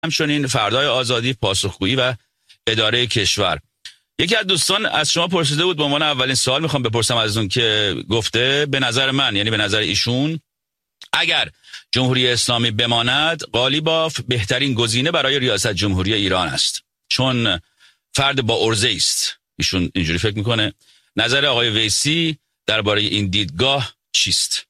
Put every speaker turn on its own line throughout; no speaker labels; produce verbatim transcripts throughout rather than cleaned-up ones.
همچنین فردای آزادی، پاسخگویی و اداره کشور. یکی از دوستان از شما پرسیده بود، به عنوان اولین سوال میخوام بپرسم از اون که گفته به نظر من، یعنی به نظر ایشون، اگر جمهوری اسلامی بماند قالیباف بهترین گزینه برای ریاست جمهوری ایران است، چون فرد با عرضه است. ایشون اینجوری فکر میکنه. نظر آقای ویسی درباره این دیدگاه چیست؟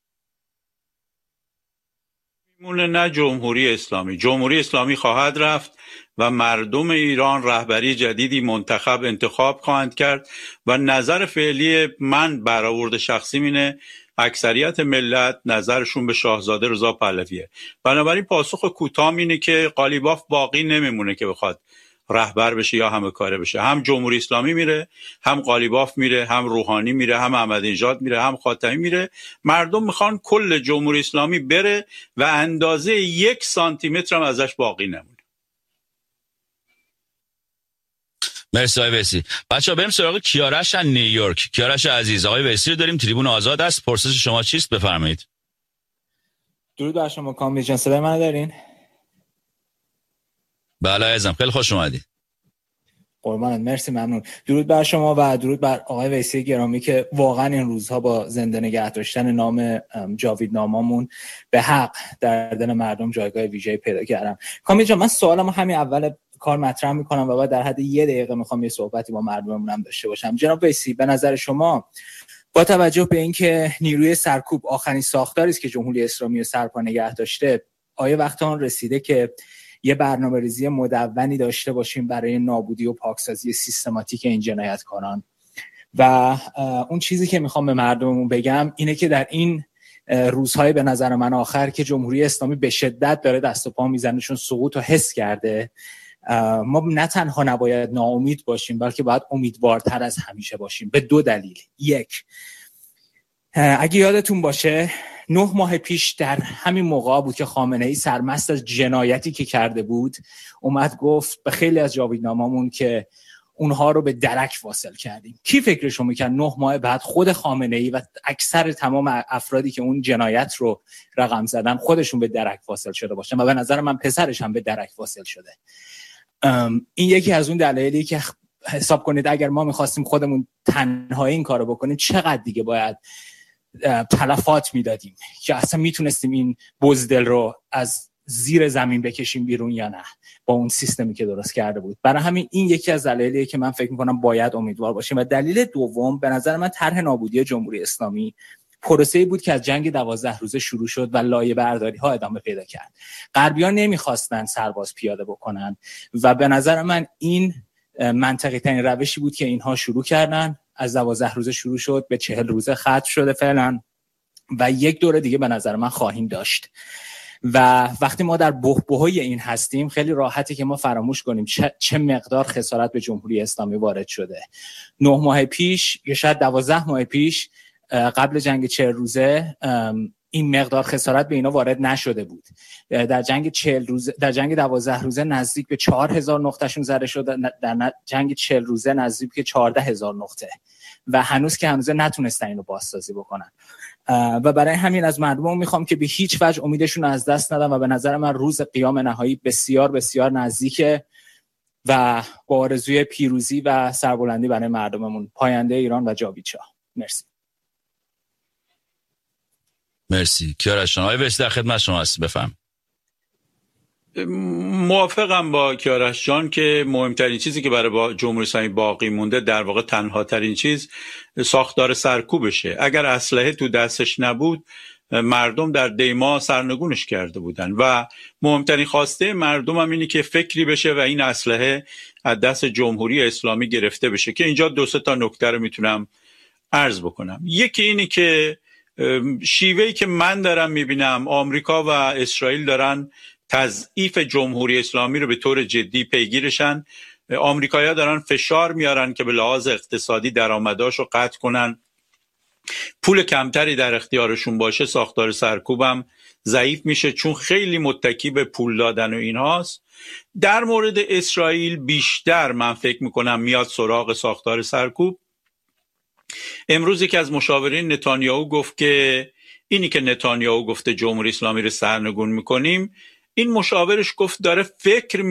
میمونه نه جمهوری اسلامی. جمهوری اسلامی خواهد رفت و مردم ایران رهبری جدیدی منتخب انتخاب خواهند کرد و نظر فعلی من برآورد شخصی اینه اکثریت ملت نظرشون به شاهزاده رضا پهلویه. بنابراین پاسخ کوتاه اینه که قالیباف باقی نمیمونه که بخواد رهبر بشه یا همه کاره بشه. هم جمهوری اسلامی میره، هم قالیباف میره، هم روحانی میره، هم احمدی نژاد میره، هم خاتمی میره. مردم میخوان کل جمهوری اسلامی بره و اندازه یک سانتی متر هم ازش باقی نمونه.
مرسی آقای ویسی. بچه‌ها بریم سراغ کیارش از نیویورک. کیارش عزیز، آقای ویسی رو داریم، تریبون آزاد است. پرسش شما چیست؟ بفرمایید.
درود بر شما کامبیز جان، صدای منو دارین؟
بله عزیزم، خیلی خوش اومدید.
قربانت، مرسی، ممنون. درود بر شما و درود بر آقای ویسی گرامی که واقعا این روزها با زنده نگه داشتن نام جاویدنامه‌مون به حق در دل مردم جایگاه ویژه‌ای پیدا کردم. کامبیز جان، من سوالمو همین اول کار مطرح میکنم و بعد در حد یه دقیقه میخوام یه صحبتی با مردممونم داشته باشم. جناب ویسی، به نظر شما با توجه به اینکه نیروی سرکوب آخرین ساختاری است که جمهوری اسلامی رو سرپا نگه داشته، آیا وقت آن رسیده که یه برنامه‌ریزی مدونی داشته باشیم برای نابودی و پاکسازی سیستماتیک این جنایتکاران؟ و اون چیزی که میخوام به مردممون بگم اینه که در این روزهای به نظر من آخر که جمهوری اسلامی به شدت داره دست و پا میزنه چون سقوط رو حس کرده، ما نه تنها نباید ناامید باشیم بلکه باید امیدوارتر از همیشه باشیم به دو دلیل. یک، اگه یادتون باشه نه ماه پیش در همین موقع بود که خامنه‌ای سرمست از جنایتی که کرده بود اومد گفت به خیلی از جاویدنامه‌مون که اونها رو به درک واصل کردیم. کی فکرشو میکرد نه ماه بعد خود خامنه‌ای و اکثر تمام افرادی که اون جنایت رو رقم زدن خودشون به درک واصل شده باشن؟ و به نظر من پسرش هم به درک واصل شده. این یکی از اون دلایلی که حساب کنید اگر ما میخواستیم خودمون تنهایی این کارو بکنیم چقدر دیگه باید تلفات میدادیم که اصلا میتونستیم این بزدل رو از زیر زمین بکشیم بیرون یا نه با اون سیستمی که درست کرده بود. برای همین این یکی از دلایلیه که من فکر میکنم باید امیدوار باشیم. و دلیل دوم به نظر من طرح نابودی جمهوری اسلامی پروسه‌ای بود که از جنگ دوازده روزه شروع شد و لایه برداری ها ادامه پیدا کرد. غربی‌ها نمیخواستن سرباز پیاده بکنن و به نظر من این منطقی ترین روشی بود که اینها شروع کردن. از دوازده روزه شروع شد، به چهل روزه ختم شده فعلا و یک دوره دیگه به نظر من خواهیم داشت. و وقتی ما در بحبوحای این هستیم خیلی راحته که ما فراموش کنیم چه, چه مقدار خسارت به جمهوری اسلامی وارد شده. نه ماه پیش یا شاید دوازده ماه پیش قبل جنگ چهل روزه این مقدار خسارت به اینا وارد نشده بود. در جنگ چهل روزه، در جنگ دوازده روزه نزدیک به چهار هزار نقطهشون زده شد، در جنگ چهل روزه نزدیک به چهارده هزار نقطه و هنوز که هنوز نتونستن اینو بازسازی بکنن. و برای همین از مردم میخوام که به هیچ وجه امیدشون از دست ندن و به نظر من روز قیام نهایی بسیار بسیار نزدیکه و با آرزوی پیروزی و سربلندی برای مردممون، پاینده ایران و جاویدشاه. مرسی.
مرسی. کیارش جان، آقای ویسی در خدمت شما هست، بفهم.
موافقم با کیارش جان که مهمترین چیزی که برای با جمهوری اسلامی باقی مونده در واقع تنها ترین چیز ساختار سرکوبشه. اگر اسلحه تو دستش نبود مردم در دیما سرنگونش کرده بودن و مهمترین خواسته مردم هم اینه که فکری بشه و این اسلحه از دست جمهوری اسلامی گرفته بشه که اینجا دو سه تا نکته رو میتونم عرض بکنم. یکی اینی که شیوهی که من دارم میبینم آمریکا و اسرائیل دارن تضعیف جمهوری اسلامی رو به طور جدی پیگیرشن. آمریکایی‌ها دارن فشار میارن که به لحاظ اقتصادی درآمداشو قطع کنن، پول کمتری در اختیارشون باشه، ساختار سرکوبم ضعیف میشه چون خیلی متکی به پول دادن و اینهاست. در مورد اسرائیل بیشتر من فکر میکنم میاد سراغ ساختار سرکوب. امروز یکی از مشاورین نتانیاهو گفت که اینی که نتانیاهو گفته جمهوری اسلامی رو سرنگون میکنیم، این مشاورش گفت داره فکر